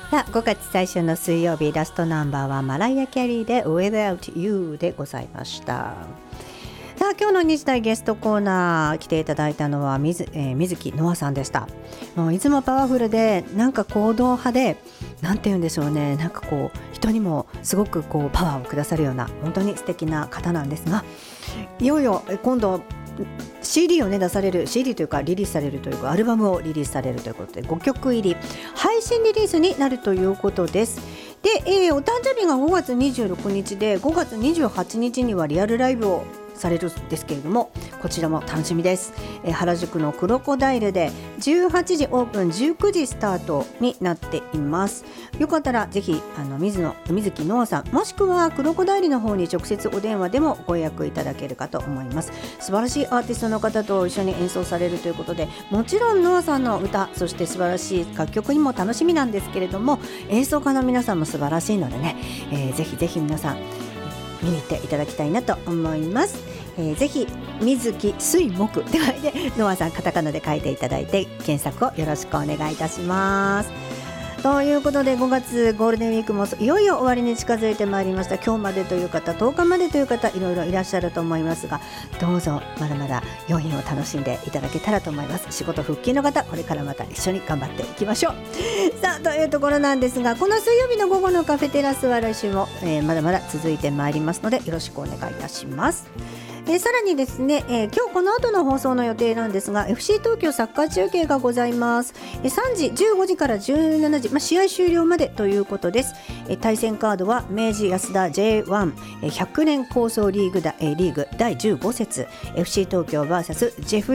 さあ5月最初の水曜日、ラストナンバーはマライア・キャリーで Without You でございました。さあ今日の2時台ゲストコーナー来ていただいたのは水木のあさんでした。もういつもパワフルでなんか行動派で、なんて言うんでしょうね、なんかこう人にもすごくこうパワーをくださるような本当に素敵な方なんですが、いよいよ今度CD をね出される、 CD というかリリースされるというかアルバムをリリースされるということで5曲入り配信リリースになるということです。で、お誕生日が5月26日で5月28日にはリアルライブをされるんですけれども、こちらも楽しみです。原宿のクロコダイルで18時オープン19時スタートになっています。よかったらぜひ水木のあさん、もしくはクロコダイルの方に直接お電話でもご予約いただけるかと思います。素晴らしいアーティストの方と一緒に演奏されるということで、もちろんのあさんの歌、そして素晴らしい楽曲にも楽しみなんですけれども、演奏家の皆さんも素晴らしいのでね、ぜひぜひ皆さん見に行っていただきたいなと思います。ぜひ水木水木で書いてノアさんカタカナで書いていただいて検索をよろしくお願いいたします。ということで5月ゴールデンウィークもいよいよ終わりに近づいてまいりました。今日までという方、10日までという方、いろいろいらっしゃると思いますが、どうぞまだまだ余韻を楽しんでいただけたらと思います。仕事復帰の方、これからまた一緒に頑張っていきましょう。さあというところなんですが、この水曜日の午後のカフェテラスは来週も、まだまだ続いてまいりますのでよろしくお願いいたします。さらにですね、今日この後の放送の予定なんですが、 FC 東京サッカー中継がございます。3時15時から17時、試合終了までということです。対戦カードは明治安田 J1100 年構想リーグ第15節 FC 東京 vs ジェフ